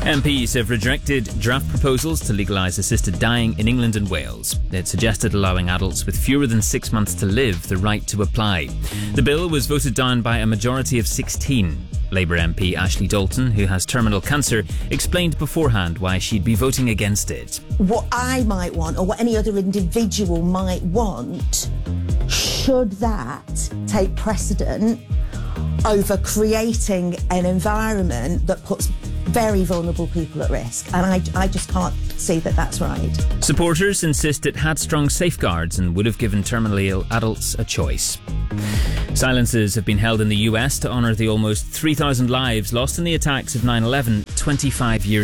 MPs have rejected draft proposals to legalise assisted dying in England and Wales. It suggested allowing adults with fewer than 6 months to live the right to apply. The bill was voted down by a majority of 16. Labour MP Ashley Dalton, who has terminal cancer, explained beforehand why she'd be voting against it. What I might want, or what any other individual might want, should that take precedent over creating an environment that puts very vulnerable people at risk, and I just can't see that that's right. Supporters insist it had strong safeguards and would have given terminally ill adults a choice. Silences have been held in the US to honour the almost 3,000 lives lost in the attacks of 9/11 25 years